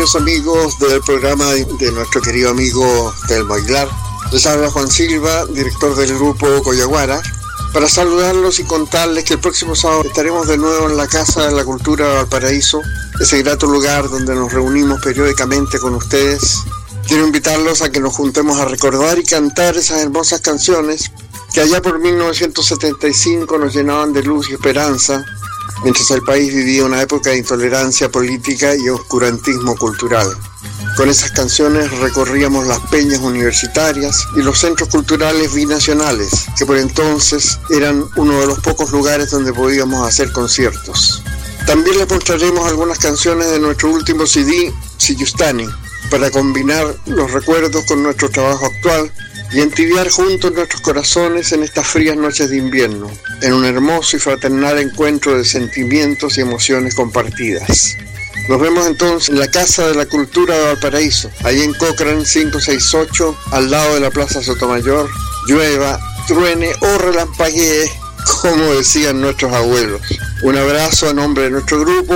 queridos amigos del programa de nuestro querido amigo Telmo Aguilar. Les habla Juan Silva, director del grupo Coyaguara, para saludarlos y contarles que el próximo sábado estaremos de nuevo en la Casa de la Cultura de Valparaíso, ese grato lugar donde nos reunimos periódicamente con ustedes. Quiero invitarlos a que nos juntemos a recordar y cantar esas hermosas canciones que allá por 1975 nos llenaban de luz y esperanza, mientras el país vivía una época de intolerancia política y oscurantismo cultural. Con esas canciones recorríamos las peñas universitarias y los centros culturales binacionales, que por entonces eran uno de los pocos lugares donde podíamos hacer conciertos. También les mostraremos algunas canciones de nuestro último CD, Siyustani, para combinar los recuerdos con nuestro trabajo actual y entibiar juntos nuestros corazones en estas frías noches de invierno, en un hermoso y fraternal encuentro de sentimientos y emociones compartidas. Nos vemos entonces en la Casa de la Cultura de Valparaíso, ahí en Cochrane 568, al lado de la Plaza Sotomayor, llueva, truene o relampaguee, como decían nuestros abuelos. Un abrazo a nombre de nuestro grupo